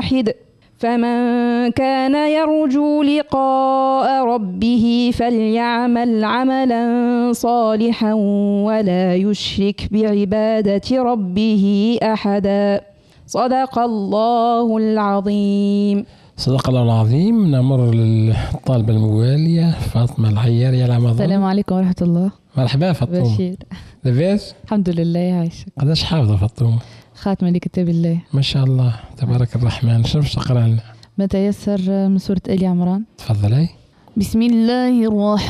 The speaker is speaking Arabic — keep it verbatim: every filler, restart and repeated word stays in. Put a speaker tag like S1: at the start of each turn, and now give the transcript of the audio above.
S1: واحد فمن كان يرجو لقاء ربه فليعمل عملا صالحا ولا يشرك بعبادة ربه أحدا. صدق الله العظيم.
S2: صدق الله العظيم. نمر للطالبة الموالية فاطمة العياري على رمضان.
S3: السلام عليكم ورحمة الله.
S2: مرحبا فاطمة.
S3: بشير.
S2: لاباس؟
S3: الحمد لله عايشة.
S2: قداش حافظة فاطمة؟
S3: خاتمة لكتاب الله.
S2: ما شاء الله تبارك الرحمن. شنو باش تقرا لنا؟
S3: ما تيسر من سورة آل عمران.
S2: تفضلي.
S3: بسم الله الرحمن